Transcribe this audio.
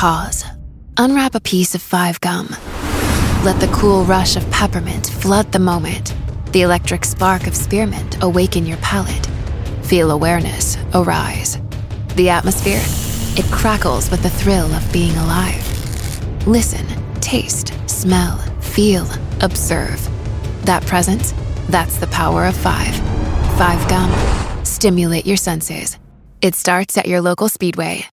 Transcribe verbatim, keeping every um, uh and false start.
Pause. Unwrap a piece of Five Gum. Let the cool rush of peppermint flood the moment. The electric spark of spearmint awaken your palate. Feel awareness arise. The atmosphere, it crackles with the thrill of being alive. Listen, taste, smell, feel, observe. That presence, that's the power of five. Five Gum. Stimulate your senses. It starts at your local Speedway.